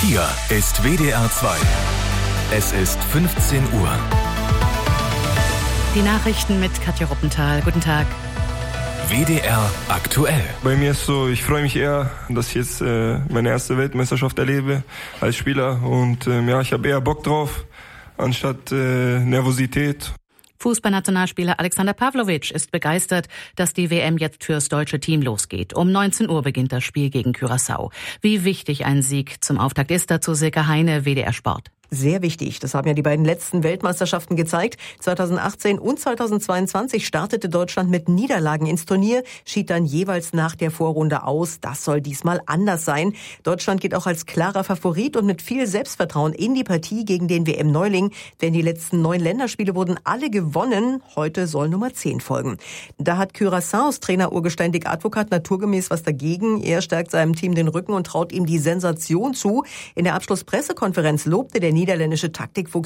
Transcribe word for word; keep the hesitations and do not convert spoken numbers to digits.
Hier ist W D R zwei. Es ist fünfzehn Uhr. Die Nachrichten mit Katja Ruppenthal. Guten Tag. W D R aktuell. Bei mir ist so, ich freue mich eher, dass ich jetzt äh, meine erste Weltmeisterschaft erlebe als Spieler. Und ähm, ja, ich habe eher Bock drauf, anstatt äh, Nervosität. Fußballnationalspieler Alexander Pavlovic ist begeistert, dass die W M jetzt fürs deutsche Team losgeht. Um neunzehn Uhr beginnt das Spiel gegen Curaçao. Wie wichtig ein Sieg zum Auftakt ist, dazu Silke Heine, W D R Sport. Sehr wichtig. Das haben ja die beiden letzten Weltmeisterschaften gezeigt. zweitausendachtzehn und zweitausendzweiundzwanzig startete Deutschland mit Niederlagen ins Turnier, schied dann jeweils nach der Vorrunde aus. Das soll diesmal anders sein. Deutschland geht auch als klarer Favorit und mit viel Selbstvertrauen in die Partie gegen den W M-Neuling. Denn die letzten neun Länderspiele wurden alle gewonnen. Heute soll Nummer zehn folgen. Da hat Curaçaos Trainer Urgestein Dick Advocat naturgemäß was dagegen. Er stärkt seinem Team den Rücken und traut ihm die Sensation zu. In der Abschlusspressekonferenz lobte der niederländische Taktikfuchs